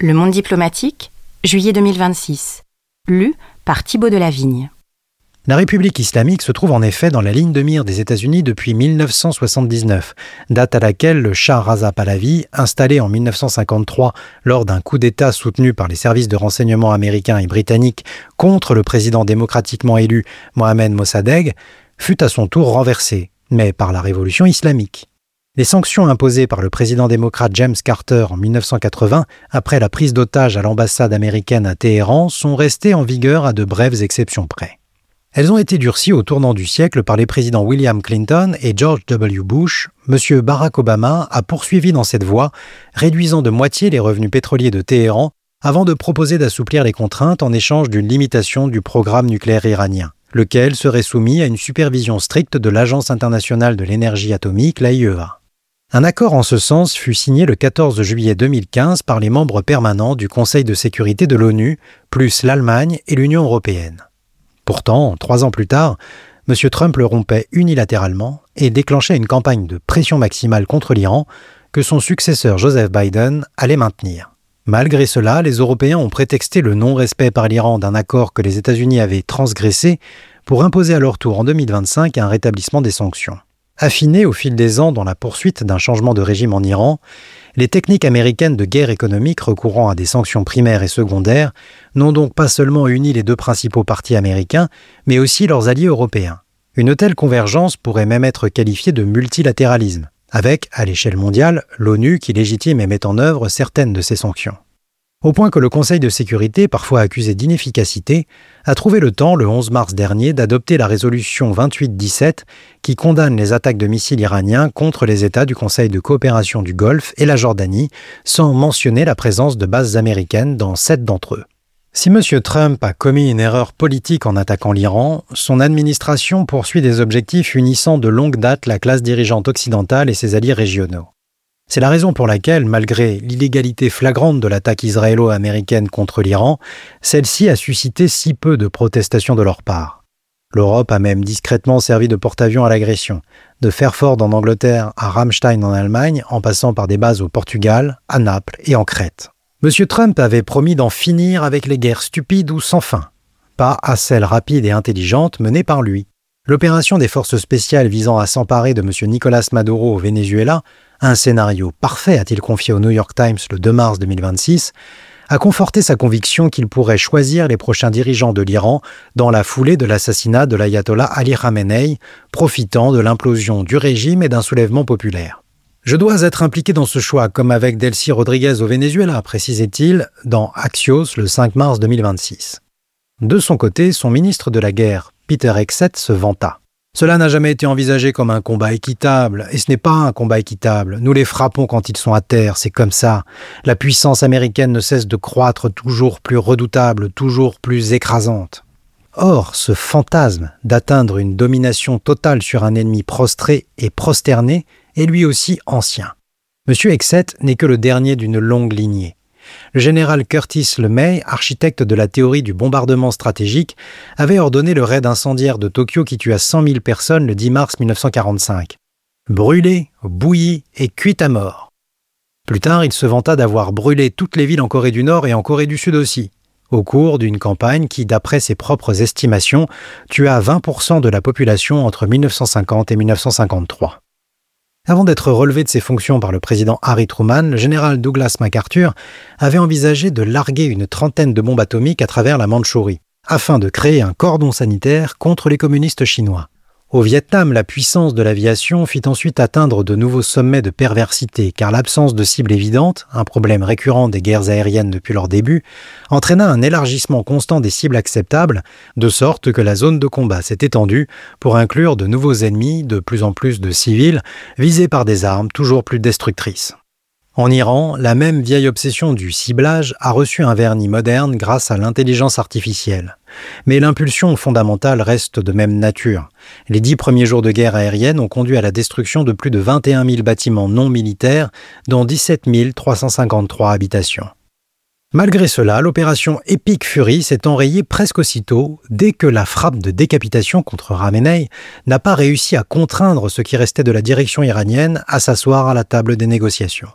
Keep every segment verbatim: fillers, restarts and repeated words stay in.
Le Monde diplomatique, juillet deux mille vingt-six. Lu par Thibaut Delavigne. La République islamique se trouve en effet dans la ligne de mire des États-Unis depuis mille neuf cent soixante-dix-neuf, date à laquelle le Shah Raza Pahlavi, installé en mille neuf cent cinquante-trois lors d'un coup d'État soutenu par les services de renseignement américains et britanniques contre le président démocratiquement élu Mohamed Mossadegh, fut à son tour renversé, mais par la révolution islamique. Les sanctions imposées par le président démocrate James Carter en mille neuf cent quatre-vingts, après la prise d'otage à l'ambassade américaine à Téhéran, sont restées en vigueur à de brèves exceptions près. Elles ont été durcies au tournant du siècle par les présidents William Clinton et George W. Bush. M. Barack Obama a poursuivi dans cette voie, réduisant de moitié les revenus pétroliers de Téhéran avant de proposer d'assouplir les contraintes en échange d'une limitation du programme nucléaire iranien, lequel serait soumis à une supervision stricte de l'Agence internationale de l'énergie atomique, l'A I E A. Un accord en ce sens fut signé le quatorze juillet deux mille quinze par les membres permanents du Conseil de sécurité de l'ONU, plus l'Allemagne et l'Union européenne. Pourtant, trois ans plus tard, M. Trump le rompait unilatéralement et déclenchait une campagne de pression maximale contre l'Iran que son successeur Joseph Biden allait maintenir. Malgré cela, les Européens ont prétexté le non-respect par l'Iran d'un accord que les États-Unis avaient transgressé pour imposer à leur tour en deux mille vingt-cinq un rétablissement des sanctions. Affinées au fil des ans dans la poursuite d'un changement de régime en Iran, les techniques américaines de guerre économique recourant à des sanctions primaires et secondaires n'ont donc pas seulement uni les deux principaux partis américains, mais aussi leurs alliés européens. Une telle convergence pourrait même être qualifiée de multilatéralisme, avec, à l'échelle mondiale, l'ONU qui légitime et met en œuvre certaines de ces sanctions. Au point que le Conseil de sécurité, parfois accusé d'inefficacité, a trouvé le temps, le onze mars dernier, d'adopter la résolution vingt-huit dix-sept qui condamne les attaques de missiles iraniens contre les États du Conseil de coopération du Golfe et la Jordanie, sans mentionner la présence de bases américaines dans sept d'entre eux. Si M. Trump a commis une erreur politique en attaquant l'Iran, son administration poursuit des objectifs unissant de longue date la classe dirigeante occidentale et ses alliés régionaux. C'est la raison pour laquelle, malgré l'illégalité flagrante de l'attaque israélo-américaine contre l'Iran, celle-ci a suscité si peu de protestations de leur part. L'Europe a même discrètement servi de porte-avions à l'agression, de Fairford en Angleterre à Ramstein en Allemagne, en passant par des bases au Portugal, à Naples et en Crète. M. Trump avait promis d'en finir avec les guerres stupides ou sans fin, pas à celles rapides et intelligentes menées par lui. L'opération des forces spéciales visant à s'emparer de M. Nicolás Maduro au Venezuela, un scénario parfait, a-t-il confié au New York Times le deux mars deux mille vingt-six, a conforté sa conviction qu'il pourrait choisir les prochains dirigeants de l'Iran dans la foulée de l'assassinat de l'ayatollah Ali Khamenei, profitant de l'implosion du régime et d'un soulèvement populaire. « Je dois être impliqué dans ce choix, comme avec Delcy Rodriguez au Venezuela », précisait-il dans Axios le cinq mars deux mille vingt-six. De son côté, son ministre de la Guerre, Peter Hegseth, se vanta. « Cela n'a jamais été envisagé comme un combat équitable, et ce n'est pas un combat équitable. Nous les frappons quand ils sont à terre, c'est comme ça. La puissance américaine ne cesse de croître, toujours plus redoutable, toujours plus écrasante. » Or, ce fantasme d'atteindre une domination totale sur un ennemi prostré et prosterné est lui aussi ancien. M. Hegseth n'est que le dernier d'une longue lignée. Le général Curtis LeMay, architecte de la théorie du bombardement stratégique, avait ordonné le raid incendiaire de Tokyo qui tua cent mille personnes le dix mars mille neuf cent quarante-cinq. Brûlé, bouilli et cuit à mort. Plus tard, il se vanta d'avoir brûlé toutes les villes en Corée du Nord et en Corée du Sud aussi, au cours d'une campagne qui, d'après ses propres estimations, tua vingt pour cent de la population entre mille neuf cent cinquante et mille neuf cent cinquante-trois. Avant d'être relevé de ses fonctions par le président Harry Truman, le général Douglas MacArthur avait envisagé de larguer une trentaine de bombes atomiques à travers la Mandchourie, afin de créer un cordon sanitaire contre les communistes chinois. Au Vietnam, la puissance de l'aviation fit ensuite atteindre de nouveaux sommets de perversité, car l'absence de cible évidente, un problème récurrent des guerres aériennes depuis leur début, entraîna un élargissement constant des cibles acceptables, de sorte que la zone de combat s'est étendue pour inclure de nouveaux ennemis, de plus en plus de civils, visés par des armes toujours plus destructrices. En Iran, la même vieille obsession du ciblage a reçu un vernis moderne grâce à l'intelligence artificielle. Mais l'impulsion fondamentale reste de même nature. Les dix premiers jours de guerre aérienne ont conduit à la destruction de plus de vingt et un mille bâtiments non militaires, dont dix-sept mille trois cent cinquante-trois habitations. Malgré cela, l'opération Epic Fury s'est enrayée presque aussitôt, dès que la frappe de décapitation contre Khamenei n'a pas réussi à contraindre ce qui restait de la direction iranienne à s'asseoir à la table des négociations.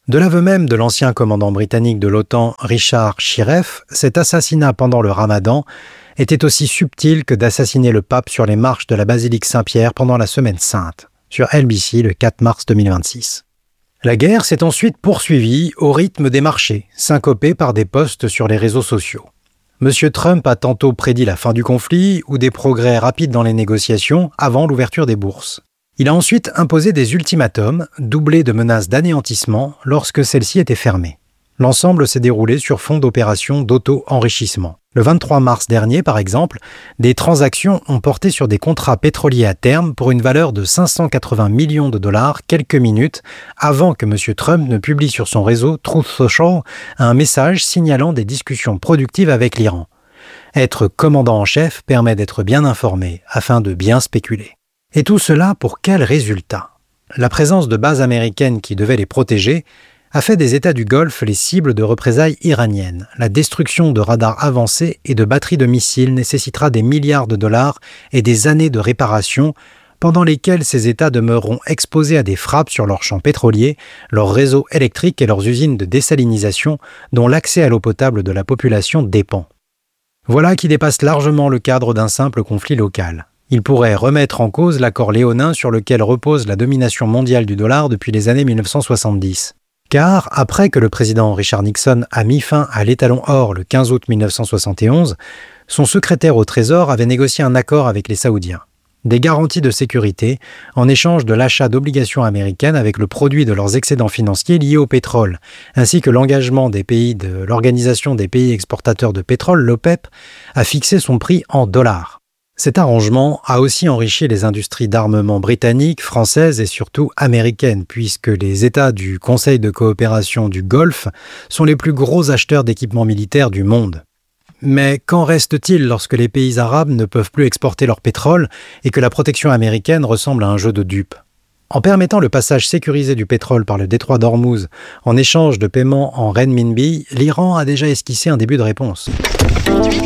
De l'aveu même de l'ancien commandant britannique de l'OTAN Richard Shiref, cet assassinat pendant le Ramadan était aussi subtil que d'assassiner le pape sur les marches de la basilique Saint-Pierre pendant la Semaine Sainte, sur L B C le quatre mars deux mille vingt-six. La guerre s'est ensuite poursuivie au rythme des marchés, syncopée par des posts sur les réseaux sociaux. Monsieur Trump a tantôt prédit la fin du conflit ou des progrès rapides dans les négociations avant l'ouverture des bourses. Il a ensuite imposé des ultimatums, doublés de menaces d'anéantissement lorsque celles-ci étaient fermées. L'ensemble s'est déroulé sur fond d'opérations d'auto-enrichissement. Le vingt-trois mars dernier, par exemple, des transactions ont porté sur des contrats pétroliers à terme pour une valeur de cinq cent quatre-vingts millions de dollars quelques minutes avant que M. Trump ne publie sur son réseau Truth Social un message signalant des discussions productives avec l'Iran. Être commandant en chef permet d'être bien informé afin de bien spéculer. Et tout cela pour quel résultat ? La présence de bases américaines qui devaient les protéger a fait des États du Golfe les cibles de représailles iraniennes. La destruction de radars avancés et de batteries de missiles nécessitera des milliards de dollars et des années de réparation, pendant lesquelles ces États demeureront exposés à des frappes sur leurs champs pétroliers, leurs réseaux électriques et leurs usines de désalinisation, dont l'accès à l'eau potable de la population dépend. Voilà qui dépasse largement le cadre d'un simple conflit local. Il pourrait remettre en cause l'accord léonin sur lequel repose la domination mondiale du dollar depuis les années mille neuf cent soixante-dix. Car, après que le président Richard Nixon a mis fin à l'étalon or le quinze août mille neuf cent soixante et onze, son secrétaire au Trésor avait négocié un accord avec les Saoudiens. Des garanties de sécurité en échange de l'achat d'obligations américaines avec le produit de leurs excédents financiers liés au pétrole, ainsi que l'engagement des pays de l'Organisation des pays exportateurs de pétrole, l'OPEP, à fixer son prix en dollars. Cet arrangement a aussi enrichi les industries d'armement britanniques, françaises et surtout américaines, puisque les États du Conseil de coopération du Golfe sont les plus gros acheteurs d'équipements militaires du monde. Mais qu'en reste-t-il lorsque les pays arabes ne peuvent plus exporter leur pétrole et que la protection américaine ressemble à un jeu de dupes ? En permettant le passage sécurisé du pétrole par le détroit d'Ormuz en échange de paiements en renminbi, l'Iran a déjà esquissé un début de réponse.